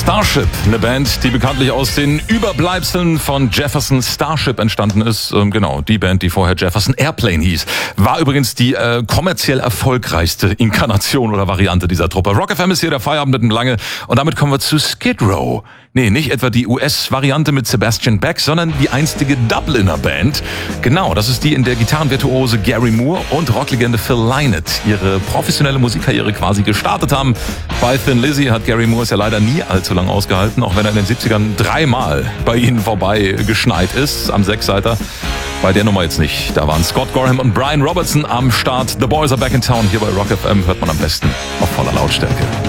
Starship, eine Band, die bekanntlich aus den Überbleibseln von Jefferson Starship entstanden ist. Genau, die Band, die vorher Jefferson Airplane hieß. War übrigens die kommerziell erfolgreichste Inkarnation oder Variante dieser Truppe. Rock FM ist hier der Feierabend mit dem Lange. Und damit kommen wir zu Skid Row. Nee, nicht etwa die US-Variante mit Sebastian Bach, sondern die einstige Dubliner Band. Genau, das ist die, in der Gitarrenvirtuose Gary Moore und Rocklegende Phil Lynott ihre professionelle Musikkarriere quasi gestartet haben. Bei Thin Lizzy hat Gary Moore es ja leider nie allzu lang ausgehalten, auch wenn er in den 70ern dreimal bei ihnen vorbei geschneit ist, am Sechsseiter. Bei der Nummer jetzt nicht. Da waren Scott Gorham und Brian Robertson am Start. The Boys are back in town. Hier bei Rock FM hört man am besten auf voller Lautstärke.